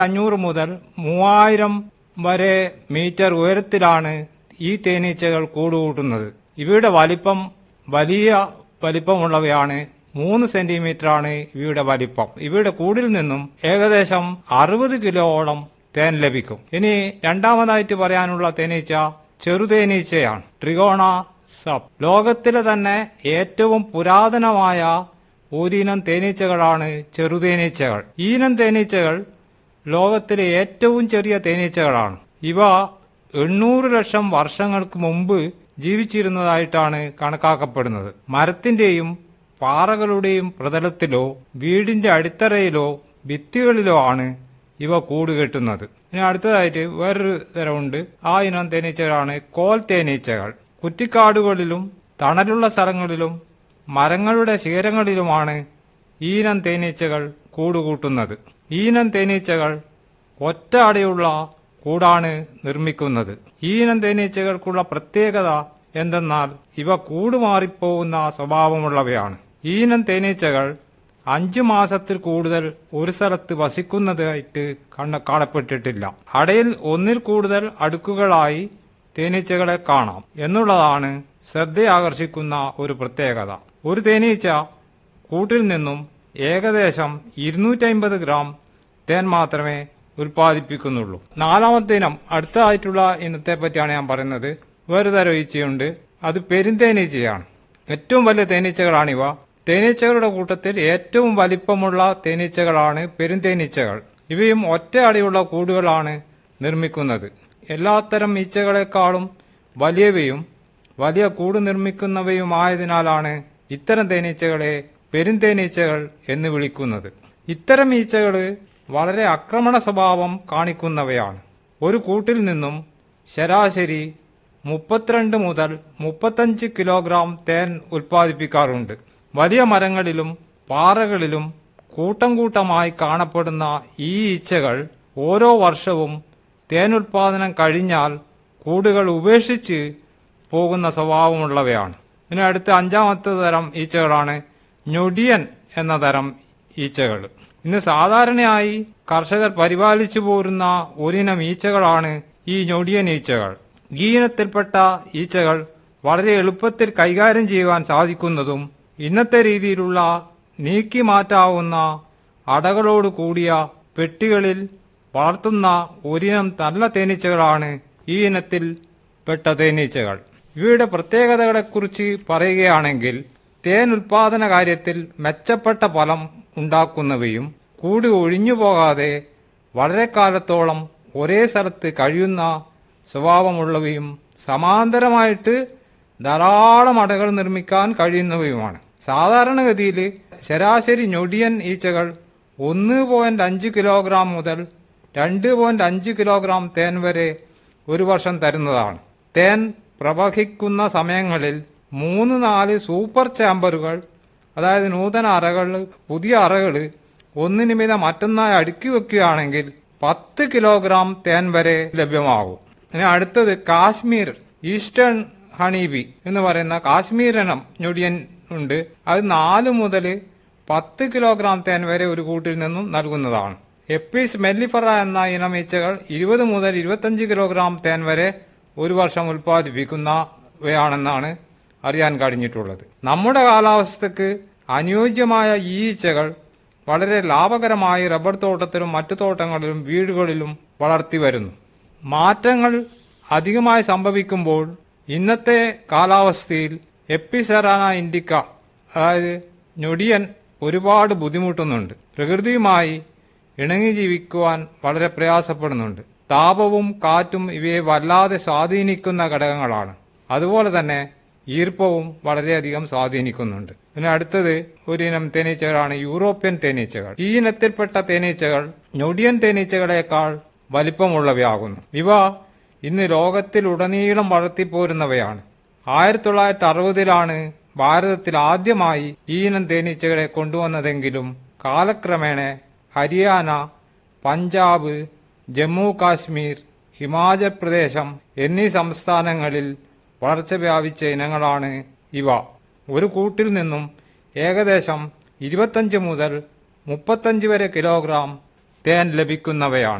500 മുതൽ 3000 വരെ മീറ്റർ ഉയരത്തിലാണ് ഈ തേനീച്ചകൾ കൂടുകൂട്ടുന്നത്. ഇവയുടെ വലിപ്പം വലിയ വലിപ്പമുള്ളവയാണ്. 3 സെന്റിമീറ്ററാണ് ഇവയുടെ വലിപ്പം. ഇവയുടെ കൂടിൽ നിന്നും ഏകദേശം 60 കിലോയോളം തേൻ ലഭിക്കും. ഇനി രണ്ടാമതായിട്ട് പറയാനുള്ള തേനീച്ച ചെറുതേനീച്ചയാണ്. ട്രിഗോണ സബ്. ലോകത്തിലെ തന്നെ ഏറ്റവും പുരാതനമായ ഒരിനം തേനീച്ചകളാണ് ചെറുതേനീച്ചകൾ. ഈ ഇനം തേനീച്ചകൾ ലോകത്തിലെ ഏറ്റവും ചെറിയ തേനീച്ചകളാണ്. ഇവ 800 ലക്ഷം വർഷങ്ങൾക്ക് മുമ്പ് ജീവിച്ചിരുന്നതായിട്ടാണ് കണക്കാക്കപ്പെടുന്നത്. മരത്തിന്റെയും പാറകളുടെയും പ്രതലത്തിലോ വീടിന്റെ അടിത്തറയിലോ ഭിത്തികളിലോ ആണ് ഇവ കൂടുകെട്ടുന്നത്. ഇനി അടുത്തതായിട്ട് വേറൊരു തരമുണ്ട്. ആ ഇനം തേനീച്ചകളാണ് കോൽ തേനീച്ചകൾ. കുറ്റിക്കാടുകളിലും തണലുള്ള സ്ഥലങ്ങളിലും മരങ്ങളുടെ ശിഖരങ്ങളിലുമാണ് ഈ ഇനം തേനീച്ചകൾ കൂടുകൂട്ടുന്നത്. ഈ ഇനം തേനീച്ചകൾ ഒറ്റ അടയുള്ള കൂടാണ് നിർമ്മിക്കുന്നത്. ഈ ഇനം തേനീച്ചകൾക്കുള്ള പ്രത്യേകത എന്തെന്നാൽ ഇവ കൂടുമാറിപ്പോകുന്ന സ്വഭാവമുള്ളവയാണ്. ഈ ഇനം തേനീച്ചകൾ 5 മാസത്തിൽ കൂടുതൽ ഒരു സ്ഥലത്ത് വസിക്കുന്നതായിട്ട് കാണപ്പെട്ടിട്ടില്ല. അടയിൽ ഒന്നിൽ കൂടുതൽ അടുക്കുകളായി തേനീച്ചകളെ കാണാം എന്നുള്ളതാണ് ശ്രദ്ധയാകർഷിക്കുന്ന ഒരു പ്രത്യേകത. ഒരു തേനീച്ച കൂട്ടിൽ നിന്നും ഏകദേശം 250 ഗ്രാം തേൻ മാത്രമേ ഉൽപ്പാദിപ്പിക്കുന്നുള്ളൂ. നാലാമത്തെ ഇനം അടുത്തതായിട്ടുള്ള ഇനത്തെ പറ്റിയാണ് ഞാൻ പറയുന്നത്. വേറെ തരം ഈച്ചയുണ്ട്. അത് പെരുന്തേനീച്ചയാണ്. ഏറ്റവും വലിയ തേനീച്ചകളാണിവ. തേനീച്ചകളുടെ കൂട്ടത്തിൽ ഏറ്റവും വലിപ്പമുള്ള തേനീച്ചകളാണ് പെരുന്തേനീച്ചകൾ. ഇവയും ഒറ്റ അടിയുള്ള കൂടുകളാണ് നിർമ്മിക്കുന്നത്. എല്ലാത്തരം ഈച്ചകളെക്കാളും വലിയവയും വലിയ കൂട് നിർമ്മിക്കുന്നവയുമായതിനാലാണ് ഇത്തരം തേനീച്ചകളെ പെരുന്തേനീച്ചകൾ എന്ന് വിളിക്കുന്നത്. ഇത്തരം ഈച്ചകൾ വളരെ ആക്രമണ സ്വഭാവം കാണിക്കുന്നവയാണ്. ഒരു കൂട്ടിൽ നിന്നും ശരാശരി 32 മുതൽ 35 കിലോഗ്രാം തേൻ ഉൽപ്പാദിപ്പിക്കാറുണ്ട്. വലിയ മരങ്ങളിലും പാറകളിലും കൂട്ടം കൂട്ടമായി കാണപ്പെടുന്ന ഈ ഈച്ചകൾ ഓരോ വർഷവും തേൻ ഉൽപാദനം കഴിഞ്ഞാൽ കൂടുകൾ ഉപേക്ഷിച്ച് പോകുന്ന സ്വഭാവമുള്ളവയാണ്. ഇനി അടുത്ത 5ാമത്തെ തരം ഈച്ചകളാണ് ഞൊടിയൻ എന്ന തരം ഈച്ചകൾ. ഇന്ന് സാധാരണയായി കർഷകർ പരിപാലിച്ചു പോരുന്ന ഒരിനം ഈച്ചകളാണ് ഈ ഞൊടിയൻ ഈച്ചകൾ. ഈ ഇനത്തിൽപ്പെട്ട ഈച്ചകൾ വളരെ എളുപ്പത്തിൽ കൈകാര്യം ചെയ്യുവാൻ സാധിക്കുന്നതും ഇന്നത്തെ രീതിയിലുള്ള നീക്കി മാറ്റാവുന്ന അടകളോട് കൂടിയ പെട്ടികളിൽ വളർത്തുന്ന ഒരിനം നല്ല തേനീച്ചകളാണ് ഈ ഇനത്തിൽ പെട്ട തേനീച്ചകൾ. ഇവയുടെ പ്രത്യേകതകളെക്കുറിച്ച് പറയുകയാണെങ്കിൽ തേൻ ഉൽപാദന കാര്യത്തിൽ മെച്ചപ്പെട്ട ഫലം ഉണ്ടാക്കുന്നവയും കൂടി ഒഴിഞ്ഞു പോകാതെ വളരെ കാലത്തോളം ഒരേ സ്ഥലത്ത് കഴിയുന്ന സ്വഭാവമുള്ളവയും സമാന്തരമായിട്ട് ധാരാളം അടകൾ നിർമ്മിക്കാൻ കഴിയുന്നവയുമാണ്. സാധാരണഗതിയിൽ ശരാശരി ഞൊടിയൻ ഈച്ചകൾ 1.5 കിലോഗ്രാം മുതൽ 2.5 കിലോഗ്രാം തേൻ വരെ ഒരു വർഷം തരുന്നതാണ്. തേൻ പ്രവഹിക്കുന്ന സമയങ്ങളിൽ 3-4 സൂപ്പർ ചാമ്പറുകൾ, അതായത് നൂതന അറകൾ, പുതിയ അറകൾ ഒന്നിനുമിത മറ്റൊന്നായി അടുക്കി വെക്കുകയാണെങ്കിൽ 10 കിലോഗ്രാം തേൻ വരെ ലഭ്യമാകും. ഇനി അടുത്തത് കാശ്മീർ ഈസ്റ്റേൺ ഹണീബി എന്ന് പറയുന്ന കാശ്മീർ ഇനം ഞൊടിയൻ ഉണ്ട്. അത് 4 മുതൽ 10 കിലോഗ്രാം തേൻ വരെ ഒരു കൂട്ടിൽ നിന്നും നൽകുന്നതാണ്. എപ്പീസ് മെല്ലിഫറ എന്ന ഇനം ഈച്ചകൾ 20 മുതൽ 25 കിലോഗ്രാം തേൻ വരെ ഒരു വർഷം ഉൽപ്പാദിപ്പിക്കുന്നവയാണെന്നാണ് അറിയാൻ കഴിഞ്ഞിട്ടുള്ളത്. നമ്മുടെ കാലാവസ്ഥക്ക് അനുയോജ്യമായ ഈ ഈച്ചകൾ വളരെ ലാഭകരമായി റബ്ബർ തോട്ടത്തിലും മറ്റു തോട്ടങ്ങളിലും വീടുകളിലും വളർത്തി വരുന്നു. മാറ്റങ്ങൾ അധികമായി സംഭവിക്കുമ്പോൾ ഇന്നത്തെ കാലാവസ്ഥയിൽ എപ്പിസെറാന ഇൻഡിക്ക, അതായത് ഞൊടിയൻ, ഒരുപാട് ബുദ്ധിമുട്ടുന്നുണ്ട്. പ്രകൃതിയുമായി ഇണങ്ങി ജീവിക്കുവാൻ വളരെ പ്രയാസപ്പെടുന്നുണ്ട്. താപവും കാറ്റും ഇവയെ വല്ലാതെ സ്വാധീനിക്കുന്ന ഘടകങ്ങളാണ്. അതുപോലെ തന്നെ ഈർപ്പവും വളരെയധികം സ്വാധീനിക്കുന്നുണ്ട്. പിന്നെ അടുത്തത് ഒരിനം തേനീച്ചകളാണ് യൂറോപ്യൻ തേനീച്ചകൾ. ഈ ഇനത്തിൽപ്പെട്ട തേനീച്ചകൾ ഞൊടിയൻ തേനീച്ചകളെക്കാൾ വലിപ്പമുള്ളവയാകുന്നു. ഇവ ഇന്ന് ലോകത്തിലുടനീളം വളർത്തിപ്പോരുന്നവയാണ്. 1960-ലാണ് ഭാരതത്തിൽ ആദ്യമായി ഈ ഇനം തേനീച്ചകളെ കൊണ്ടുവന്നതെങ്കിലും കാലക്രമേണ ഹരിയാന, പഞ്ചാബ്, ജമ്മു കാശ്മീർ, ഹിമാചൽ പ്രദേശം എന്നീ സംസ്ഥാനങ്ങളിൽ വളർച്ച വ്യാപിച്ച ഇനങ്ങളാണ് ഇവ. ഒരു കൂട്ടിൽ നിന്നും ഏകദേശം 25 മുതൽ 35 വരെ കിലോഗ്രാം തേൻ ലഭിക്കുന്നവയാണ്.